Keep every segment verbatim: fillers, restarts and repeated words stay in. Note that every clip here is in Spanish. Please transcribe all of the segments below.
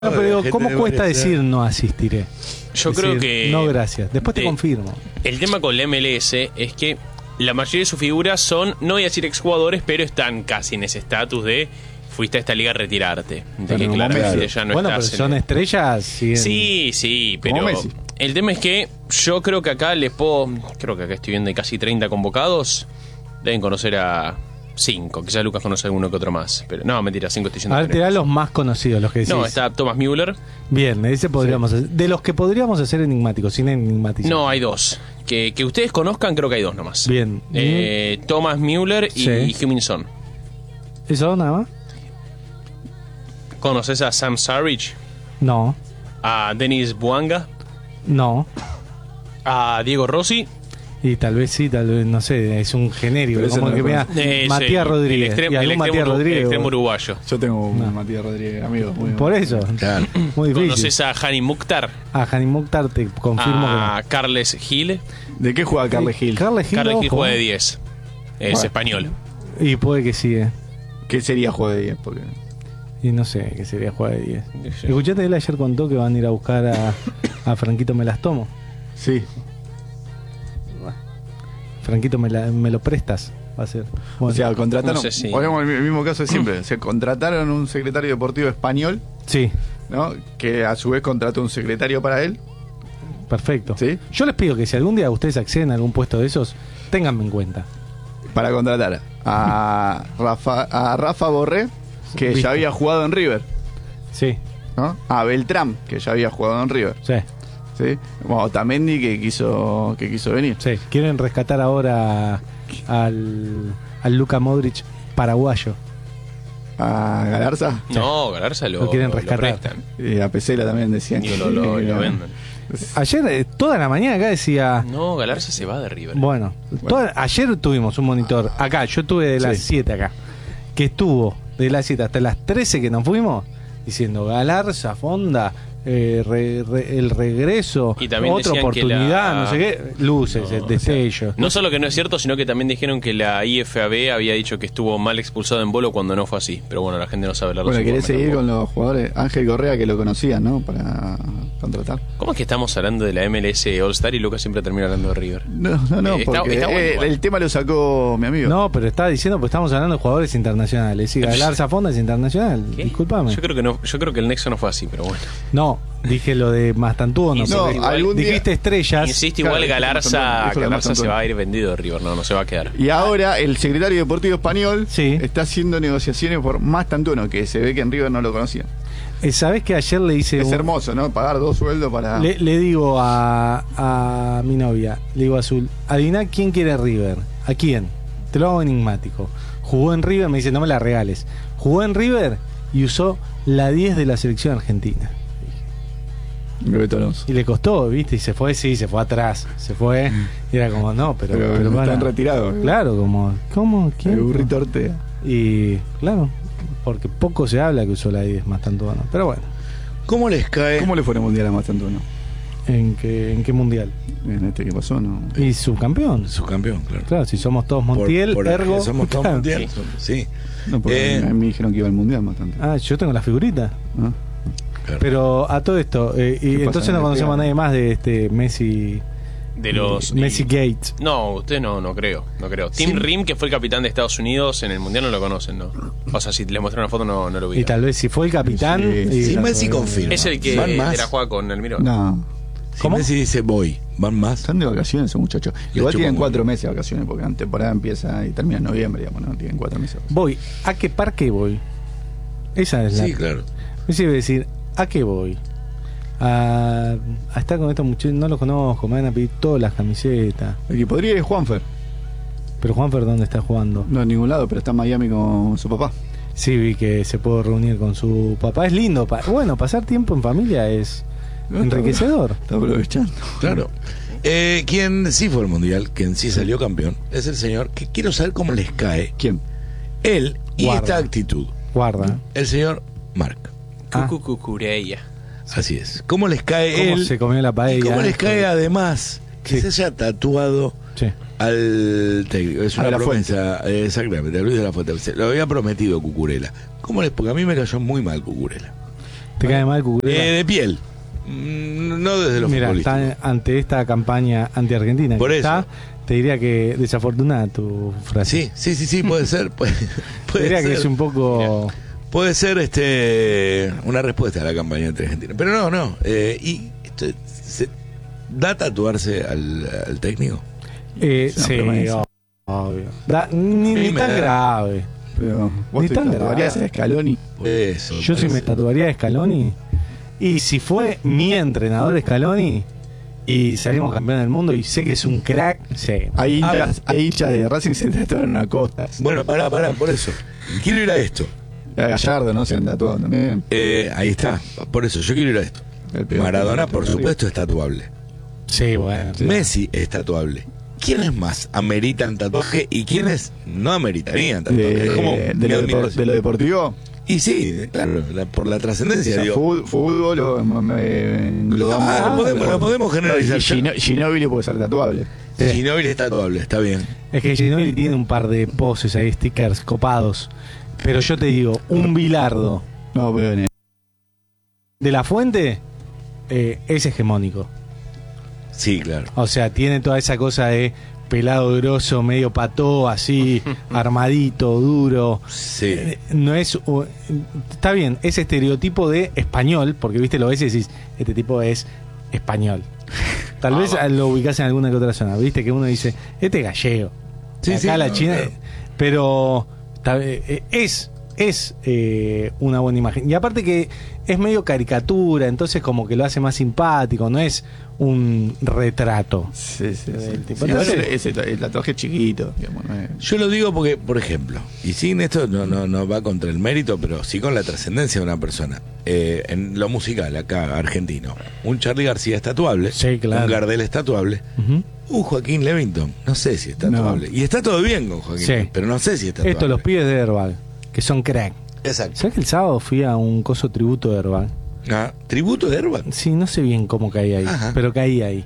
No, pero digo, ¿cómo cuesta decir no asistiré? Yo decir, creo que... No, gracias. Después te de, confirmo. El tema con la M L S es que la mayoría de sus figuras son, no voy a decir exjugadores, pero están casi en ese estatus de fuiste a esta liga a retirarte. De que claramente ya no bueno, estás pero son el... estrellas. Siguen... Sí, sí, pero el tema es que yo creo que acá les puedo... Creo que acá estoy viendo de casi treinta convocados. Deben conocer a... Cinco, quizás Lucas conoce alguno que otro más. Pero no, mentira, cinco estoy diciendo. A ver, te da los más conocidos, los que decís. No, está Thomas Müller. Bien, ese podríamos sí. hacer. De los que podríamos hacer enigmáticos, sin enigmatizar. No, hay dos. Que, que ustedes conozcan, creo que hay dos nomás. Bien. Eh, mm. Thomas Müller y, sí. y Heung-min Son. ¿Eso nada más? ¿Conoces a Sam Sarich? No. ¿A Denis Bouanga? No. ¿A Diego Rossi? Y tal vez sí, tal vez, no sé, es un genérico. Como no que vea eh, Matías sí, Rodríguez. El extremo, y algún el Matías extremo, Rodríguez. El extremo uruguayo. Yo tengo un no. Matías Rodríguez, amigo. Muy Por eso. Claro. Muy difícil. ¿Conoces a Hani Mukhtar? A Hani Mukhtar te confirmo a que no. Carles Gil. ¿De qué juega Carles Gil? Carles Gil, Carles Gil ojo. juega de diez. Es bueno. español. Y puede que sí, eh. ¿Qué sería juego de diez? Porque... Y no sé, qué sería jugar de diez. Sí. Escuchaste, él ayer contó que van a ir a buscar a, a Franquito Melastomo. Sí. Franquito, me, la, me lo prestas. Va a ser. Bueno. O sea, contrataron. No sé si... Volvemos al mismo caso de siempre. O sea, contrataron un secretario deportivo español. Sí. ¿No? Que a su vez contrató un secretario para él. Perfecto. ¿Sí? Yo les pido que si algún día ustedes acceden a algún puesto de esos, ténganme en cuenta. Para contratar a Rafa, a Rafa Borré, que ¿Viste? ya había jugado en River. Sí. ¿No? A Beltrán, que ya había jugado en River. Sí. ¿Sí? Bueno, Otamendi, que quiso, que quiso venir. Sí. Quieren rescatar ahora al, al Luka Modric paraguayo. ¿A Galarza? No, Galarza lo, lo quieren lo, rescatar. lo y a Pesela también decían que lo, lo, lo venden. Ayer, eh, toda la mañana acá decía... No, Galarza se va de River. Bueno, bueno. Toda, ayer tuvimos un monitor. Acá, yo estuve de las siete sí. acá. Que estuvo de las siete hasta las trece que nos fuimos, diciendo Galarza, Fonda... Eh, re, re, el regreso, y también otra oportunidad, la... no sé qué, luces, no, destellos. O sea, no solo que no es cierto, sino que también dijeron que la I F A B había dicho que estuvo mal expulsado en Bolo cuando no fue así. Pero bueno, la gente no sabe hablar. Bueno, querés seguir tampoco. Con los jugadores. Ángel Correa, que lo conocían, ¿no? Para contratar. ¿Cómo es que estamos hablando de la M L S All Star y Lucas siempre termina hablando de River? No, no, no, eh, porque está, está bueno, eh, el tema lo sacó mi amigo. No, pero estaba diciendo, pues estamos hablando de jugadores internacionales. Sí, Galarza Fonda es internacional. ¿Qué? Disculpame. Yo creo que no, yo creo que el nexo no fue así, pero bueno. No, dije lo de Mastantuono. No, no igual, algún día, dijiste estrellas. Insisto, igual claro, Galarza, Galarza se va a ir vendido de River, no, no se va a quedar. Y ahora el secretario deportivo español sí. está haciendo negociaciones por Mastantuono, que se ve que en River no lo conocían. Eh, ¿Sabés que ayer le hice... Es un... hermoso, ¿no? Pagar dos sueldos para... Le, le digo a, a mi novia, le digo a Azul, adivina quién quiere River. ¿A quién? Te lo hago enigmático. Jugó en River, me dice, no me la regales. Jugó en River y usó la diez de la selección argentina. Y le costó, ¿viste? Y se fue, sí, se fue atrás. Se fue. Y era como, no, pero. Pero, pero para... están retirados. Claro, como. ¿Cómo? ¿Quién? El burrito Ortega. Y, claro, porque poco se habla que usó la diez Mastantuono. Pero bueno. ¿Cómo les cae? ¿Cómo le fue el mundial a Mastantuono? ¿En qué, ¿En qué mundial? En este que pasó, ¿no? Y subcampeón. Subcampeón, claro. Claro, si somos todos Montiel, por, por ergo. Somos todos claro. Montiel, sí. No, porque eh, a mí me dijeron que iba al mundial Mastantuono. Ah, yo tengo la figurita. ¿Ah? Claro. Pero a todo esto, eh, y entonces no conocemos a nadie más de este Messi. De los Messi Gates. No, usted no, no creo, no creo. Tim sí. Rim, que fue el capitán de Estados Unidos en el mundial, no lo conocen, ¿no? O sea, si le mostré una foto no, no lo vi. Y tal vez si fue el capitán. Sí, y sí, Messi confirma. Es el que era juega con el Mirón. No. Si Messi dice voy, van más. Están de vacaciones esos muchachos. Igual tienen cuatro meses de vacaciones, porque la temporada empieza y termina en noviembre, digamos, ¿no? Tienen cuatro meses. Voy. ¿A qué parque voy? Esa es la. Sí, claro. Messi debe decir, ¿a qué voy? A, a estar con estos muchachos, no los conozco, me van a pedir todas las camisetas. El que podría ir es Juanfer. Pero Juanfer, ¿dónde está jugando? No, en ningún lado, pero está en Miami con su papá. Sí, vi que se puede reunir con su papá. Es lindo. Pa bueno, pasar tiempo en familia es no, enriquecedor. Está aprovechando. Claro. Eh, quien sí fue al mundial, quien sí salió campeón, es el señor que quiero saber cómo les cae. ¿Quién? Él y Guarda. esta actitud. Guarda. El señor Marc. Ah. Cucucucureya. Así es. ¿Cómo les cae ¿Cómo él? se comió la paella? ¿Y cómo les cae además que sí. se haya tatuado sí. al técnico? Es una la promesa, eh, exactamente, a Luis de la Fuente. Se lo había prometido Cucurella. ¿Cómo les? Porque a mí me cayó muy mal Cucurella. ¿Te cae mal Cucurella? Eh, de piel. Mm, No desde los Mira, futbolísticos. está ante esta campaña anti-argentina. Por que eso. está, te diría que desafortunada tu frase. Sí, sí, sí, sí, puede ser. Puede, Te puede diría ser, que es un poco... puede ser este una respuesta a la campaña anti-argentina. Pero no, no. Eh, ¿Y esto se, da tatuarse al, al técnico? Eh, Es una sí, promesa. obvio. Da- ni, ni Sí, me tan da. grave. Pero vos Ni te tan tatuarías grave. a Scaloni. Eso. Yo si me tatuaría de Scaloni, y si fue mi entrenador Scaloni, y salimos campeón del mundo, y sé que es un crack, sí. Hay hinchas, hay hinchas de Racing se tatuaron a Costas. Bueno, pará, pará, por eso. Quiero ir a esto. A Gallardo, ¿no? Se han tatuado también. Eh, ahí está. Por eso, yo quiero ir a esto. El peor Maradona, que- por supuesto, es tatuable. Sí, bueno. Messi es tatuable. ¿Quiénes más ameritan tatuaje y quiénes no ameritarían tatuaje? De, Es como de mi lo, depor- admiración. de lo deportivo. Y sí, claro, la- por la O trascendencia. sea, digo. fútbol, fútbol o me englobamos. Ah, lo podemos- lo podemos generalizar. Y Gino- Ginóbili puede ser tatuable. Sí. Ginóbili es tatuable, está bien. Es que Ginóbili tiene un par de poses ahí, stickers copados. Pero yo te digo, un Bilardo No, pero en de la Fuente eh, es hegemónico. Sí, claro. O sea, tiene toda esa cosa de pelado grosso, medio pató, así, armadito, duro. Sí. Eh, No es. u- Está bien, es estereotipo de español, porque viste, lo ves y decís, este tipo es español. Tal vez lo ubicás en alguna que otra zona, viste que uno dice, este es gallego. Sí, Acá sí, la no, China. claro. Pero ta- eh, es, es eh, una buena imagen. Y aparte que es medio caricatura, entonces como que lo hace más simpático, no es un retrato. Sí, sí, sí. Del tipo. Sí, Entonces- ese, ese- el tatuaje chiquito, digamos, ¿no? Yo lo digo porque, por ejemplo, y sin esto no, no, no va contra el mérito, pero sí con la trascendencia de una persona. Eh, en lo musical, acá, argentino, un Charly García es tatuable, Sí, claro. un Gardel es tatuable, Ujú. un Joaquín Levington, no sé si es tatuable. Y está todo bien con Joaquín, Sí. pero no sé si es tatuable. Esto, los pibes de Airbag, que son crack. Exacto. ¿Sabes que el sábado fui a un coso tributo de Airbag? Ah, tributo de Airbag. Sí, no sé bien cómo caí ahí, Ajá. pero caí ahí.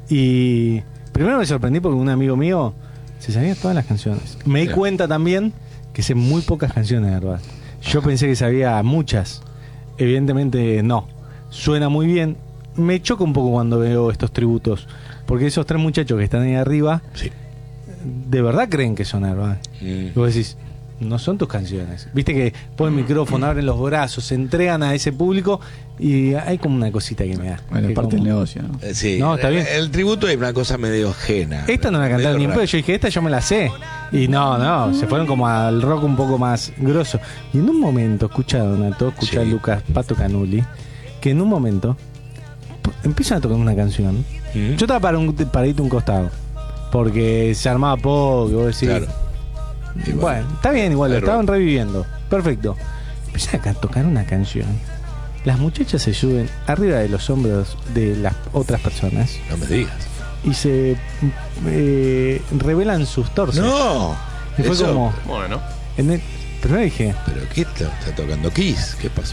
Y primero me sorprendí porque un amigo mío se sabía todas las canciones. Me di Claro. cuenta también que sé muy pocas canciones de Airbag. Yo pensé que sabía muchas. Evidentemente no. Suena muy bien. Me choca un poco cuando veo estos tributos. Porque esos tres muchachos que están ahí arriba, Sí. de verdad creen que son Airbag. Mm. Y vos decís, no son tus canciones. Viste que ponen micrófono, abren los brazos, se entregan a ese público y hay como una cosita que me da. Bueno, que es parte como- del negocio, ¿no? Eh, Sí, No, está bien. El, el tributo es una cosa medio ajena. Esta no la cantaron ni en Medio pedo. Yo dije, esta yo me la sé. Y no, no, se fueron como al rock un poco más grosso. Y en un momento, escucha a Donato, escucha a Sí. Lucas Pato Canuli, que en un momento p- empiezan a tocar una canción. Mm. Yo estaba para un, paradito a un costado. Porque se armaba poco, y vos decís. Claro. Y bueno. Bueno, está bien, igual, lo Pero- estaban reviviendo. Perfecto. Empiezan a tocar una canción. Las muchachas se suben arriba de los hombros de las otras personas No me digas. y se eh, revelan sus torsos. No. Y fue Eso- como. Bueno. en el- primero dije, ¿Pero qué está, está tocando Kiss? ¿Qué pasó?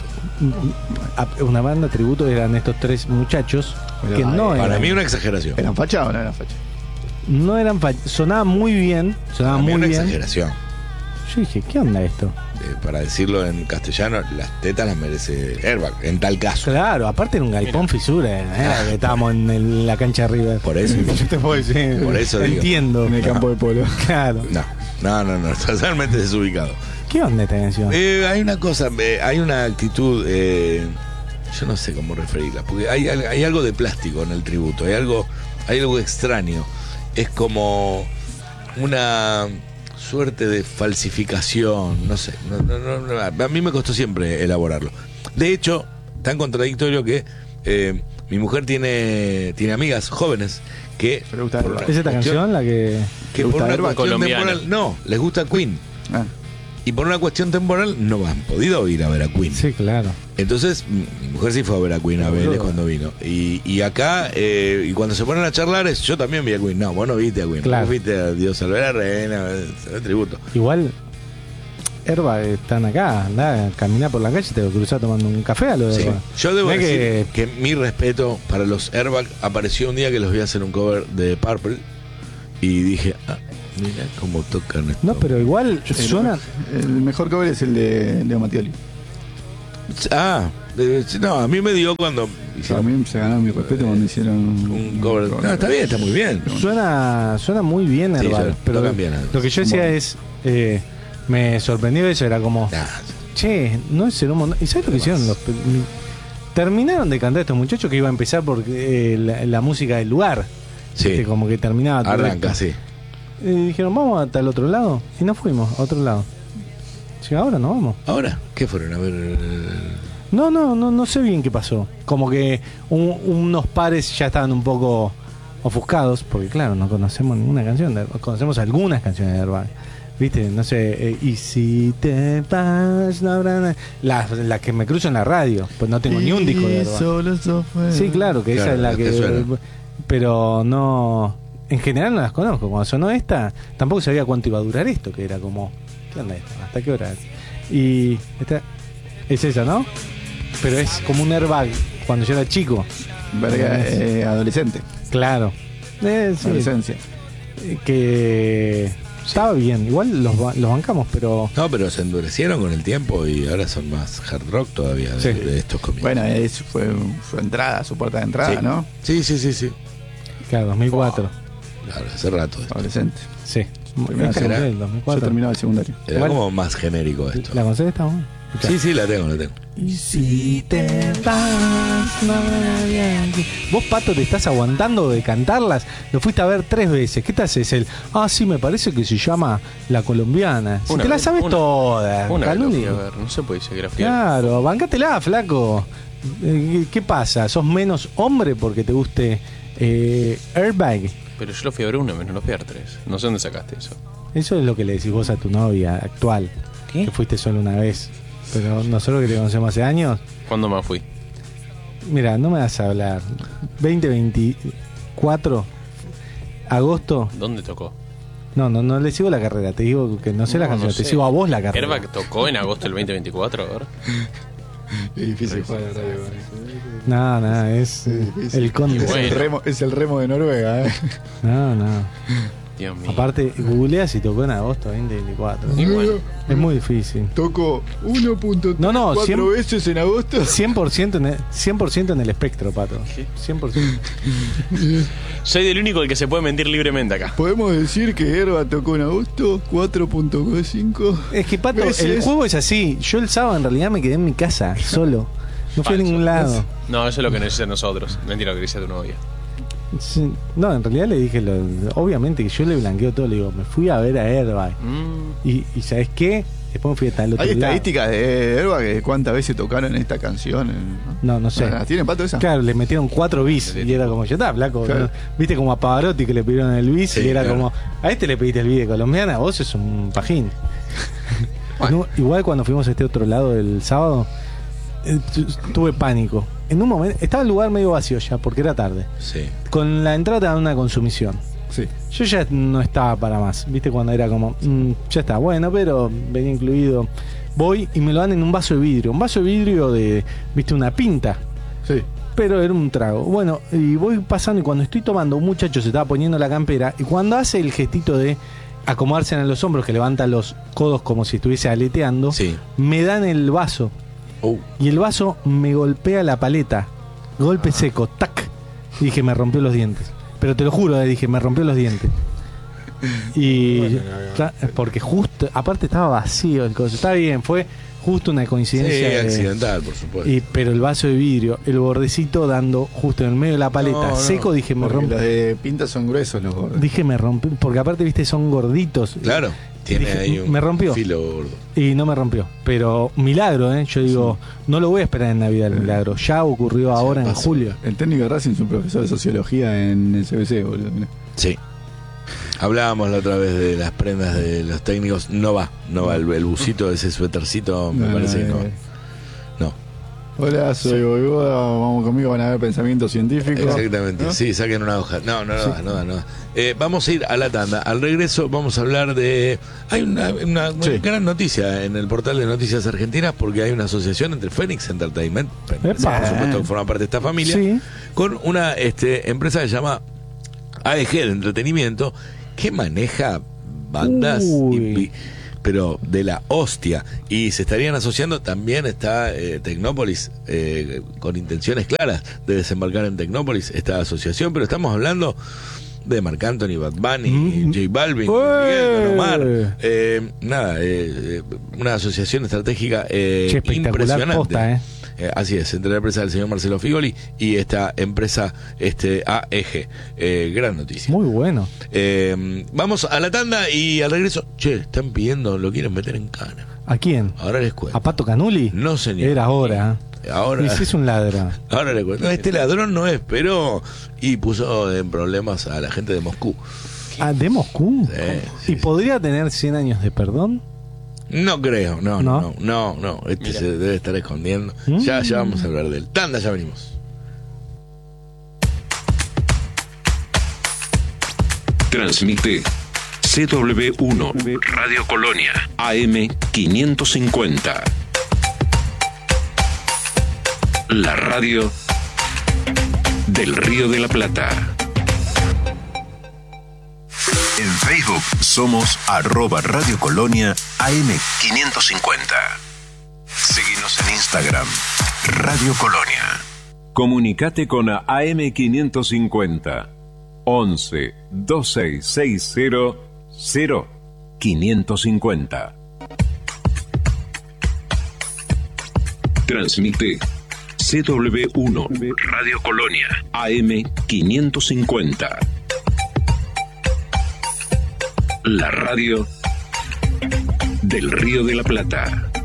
a- una banda tributo eran estos tres muchachos Pero, que no ay, eran, Para mí una exageración. ¿Eran facha o no eran facha? no eran fa- sonaban muy bien, sonaban Para mí muy una bien. exageración. Yo dije, ¿qué onda esto? Eh, para decirlo en castellano, las tetas las merece Airbag, en tal caso. Claro, aparte era un galpón fisura, ¿eh? que estábamos en el- la cancha de River. Por eso. Yo te puedo decir, Por eso digo. entiendo. En el No. campo de polo. Claro. No, no, no, no, totalmente desubicado. ¿Qué onda esta canción? Eh, hay una cosa, eh, hay una actitud, eh, yo no sé cómo referirla, porque hay, al- hay algo de plástico en el tributo, hay algo, hay algo extraño. Es como una suerte de falsificación, no sé, no, no, no, no, a mí me costó siempre elaborarlo. De hecho, tan contradictorio que eh, mi mujer tiene, tiene amigas jóvenes que... ¿Le gusta por Airbag? una ¿Es esta cuestión- canción la que...? Que ¿Le por gusta una Airbag? cuestión Colombiana. temporal, no, les gusta Queen. Ah, Y por una cuestión temporal no han podido ir a ver a Queen. Sí, claro. Entonces, mi mi mujer sí fue a ver a Queen a Vélez boludo. cuando vino. Y, y acá, eh, y cuando se ponen a charlar, es yo también vi a Queen. No, vos no viste a Queen. Claro. Vos viste a Dios salve a la reina, el tributo. Igual, Herba están acá, andá, caminá por la calle y te lo cruzás tomando un café a lo de Sí. Herba. Yo debo Mirá decir que- que... mi respeto para los Airbag apareció un día que los vi hacer un cover de Purple y dije, ah, mira cómo tocan esto. No, pero igual suena... El mejor cover es el de Leo Mattioli. Ah, de- no, a mí me dio cuando A mí se ganó mi respeto cuando hicieron un cover. No, está bien, está muy bien. Suena, suena muy bien Sí, Herbal, suena- pero tocan bien, además. lo que yo decía Bueno. es, eh, me sorprendió eso, era como, Nah, che, no es un montón. ¿Y sabes lo que hicieron? Los, terminaron de cantar estos muchachos que iba a empezar por eh, la, la música del lugar. sí, Viste, como que terminaba todo arranca, esto. sí. Y dijeron, vamos hasta el otro lado. Y nos fuimos a otro lado. Sí, ahora no vamos. Ahora, ¿qué fueron a ver? el- No, no, no, no sé bien qué pasó. Como que un- unos pares ya estaban un poco ofuscados, porque claro, no conocemos ninguna canción, de, conocemos algunas canciones de Herbal. Viste, no sé, eh, y si te vas, no habrá nada. Las las que me cruzo en la radio, pues no tengo ni un disco de Herbal. Solo eso fue. Sí, claro, que esa Claro, es la las que. que suenan. Pero no. En general no las conozco. Cuando sonó esta, tampoco sabía cuánto iba a durar esto, que era como. ¿Qué onda esto? ¿Hasta qué hora? Y. Esta, es esa, ¿no? Pero es como un airbag cuando yo era chico. Verga, eh, adolescente. Claro. Eh, sí, Adolescencia. eh, que. Estaba bien. Igual los, ba- los bancamos, pero. No, pero se endurecieron con el tiempo y ahora son más hard rock todavía de, Sí. de estos comienzos. Bueno, eso fue su entrada, su puerta de entrada, sí. ¿no? Sí, sí, sí, sí. Claro, dos mil cuatro. Claro, hace rato. esto. Adolescente. Sí. Primera Es que será. del Yo dos mil cuatro. terminaba el secundario. Era Igual- como más genérico esto. ¿La conoces esta? ¿No? Sí, sí, la tengo, la tengo. Y si te vas, no habrá nadie. Vos, Pato, te estás aguantando de cantarlas. Lo fuiste a ver tres veces. ¿Qué te haces? El, ah, sí, me parece que se llama La Colombiana. Si Una te la vez, sabes una- todas. Una vez lo Caluli. fui a ver, no se puede seguir fiel. Claro, bancátela, flaco. Eh, ¿Qué pasa? ¿Sos menos hombre porque te guste eh, Airbag? Pero yo lo fui a ver una vez, no lo fui a ver tres. No sé dónde sacaste eso. Eso es lo que le decís vos a tu novia actual. ¿Qué? Que fuiste solo una vez. Pero nosotros que te conocemos hace años. ¿Cuándo más fui? Mira, no me vas a hablar. veinte veinticuatro, agosto. ¿Dónde tocó? No, no, no le sigo la carrera. Te digo que no sé la No, canción. no te sé. sigo a vos la carrera. Airbag tocó en agosto del veinte veinticuatro, a ver. Es difícil jugar a la radio. No, no, es el conde. Y bueno. Es, el remo, es el remo de Noruega, ¿eh? No, no. Dios mío. Aparte, googlea si tocó en agosto veinte veinticuatro. Y bueno, Es muy difícil. Tocó uno punto No, no, cuatro cien- veces en agosto. cien por ciento en el, cien por ciento en el espectro, Pato. ¿Qué? cien por ciento. soy del único el que se puede mentir libremente acá. Podemos decir que Herba tocó en agosto cuatro punto cinco. Es que, Pato, veces. el juego es así. Yo el sábado en realidad me quedé en mi casa, solo. No fui a Falso. ningún lado. No, eso es lo que necesitan nosotros. Mentira, lo que dice tu novia. Sí, no, en realidad le dije, lo, obviamente que yo le blanqueo todo, le digo, me fui a ver a Airbag. Mm, Y, y ¿sabes qué? Después me fui hasta el otro Hay lado. estadísticas de Herba que cuántas veces tocaron esta canción. ¿No? No, no sé. ¿Las tiene Pato esa? Claro, le metieron cuatro bis y era como, ya está, flaco. Claro. ¿no? Viste como a Pavarotti que le pidieron el bis Sí, y era claro. como, a este le pediste el bis de colombiana, vos es un pajín. No, igual cuando fuimos a este otro lado el sábado, eh, tu- tuve pánico. En un momento, estaba el lugar medio vacío ya, porque era tarde. Sí. Con la entrada te dan una consumición. Sí. Yo ya no estaba para más, viste, cuando era como, mm, ya está, bueno, pero venía incluido. Voy y me lo dan en un vaso de vidrio, un vaso de vidrio de, viste, una pinta, Sí. pero era un trago. Bueno, y voy pasando y cuando estoy tomando, un muchacho se estaba poniendo la campera y cuando hace el gestito de acomodarse en los hombros, que levanta los codos como si estuviese aleteando, Sí. me dan el vaso Oh, y el vaso me golpea la paleta, golpe seco, tac. Y dije, me rompió los dientes. Pero te lo juro, eh, dije, me rompió los dientes. Y ta- porque justo, aparte estaba vacío el coso. Está bien, fue justo una sí, coincidencia. de- accidental, por supuesto. y, pero el vaso de vidrio, el bordecito dando justo en el medio de la paleta, No, no, seco, dije, me Porque rompe. los de pinta son gruesos los gordos. Dije, me rompió. Porque aparte, viste, son gorditos. Claro, tiene Dije, ahí un me rompió. filo gordo. Y no me rompió. Pero milagro, ¿eh? Yo digo, no lo voy a esperar en Navidad el milagro. Ya ocurrió ahora en pasó. julio. El técnico de Racing es un profesor de sociología en el C B C, boludo. Mirá. Sí. Hablábamos la otra vez de las prendas de los técnicos. No va, no va. El, el busito, ese suétercito, me No, parece que no, no. eh. No, Hola, soy Boivoda, vamos conmigo, van a ver pensamiento científico. exactamente. ¿No? Sí, saquen una hoja. No, no, no, no, no. Eh, vamos a ir a la tanda. Al regreso vamos a hablar de... Hay una, una Sí. gran noticia en el portal de Noticias Argentinas porque hay una asociación entre Phoenix Entertainment, Epa. por supuesto que forma parte de esta familia, Sí. con una este, empresa que se llama A E G de entretenimiento que maneja bandas Uy. y- y- pero de la hostia. Y se estarían asociando, también está eh, Tecnópolis, eh, con intenciones claras de desembarcar en Tecnópolis esta asociación, pero estamos hablando de Marc Anthony, Bad Bunny, mm. J Balvin, Miguel, Don Omar, eh, nada, eh, una asociación estratégica eh, che, impresionante. Posta, eh. Eh, así es, entre la empresa del señor Marcelo Figoli y esta empresa este A E G. Eh, gran noticia. Muy bueno. Eh, vamos a la tanda y al regreso, che, están pidiendo, lo quieren meter en cana. ¿A quién? Ahora les cuento. ¿A Pato Canuli? No, señor. Era hora. Ahora, y si es un ladrón. Ahora le cuento. Este ladrón no es, pero. Y puso en problemas a la gente de Moscú. ¿Ah, de Moscú? Sí, ¿Y sí, podría sí. tener cien años de perdón? No creo, no, no, no, no, no. Este Mira. se debe estar escondiendo. Mm. Ya, ya vamos a hablar de él. Tanda, ya venimos. Transmite C W uno Radio Colonia A M quinientos cincuenta. La radio del Río de la Plata. En Facebook somos arroba Radio Colonia A M quinientos cincuenta. Seguinos en Instagram, Radio Colonia. Comunicate con A M quinientos cincuenta. once veintiséis sesenta cero quinientos cincuenta. Transmite C W uno Radio Colonia A M quinientos cincuenta. La radio del Río de la Plata.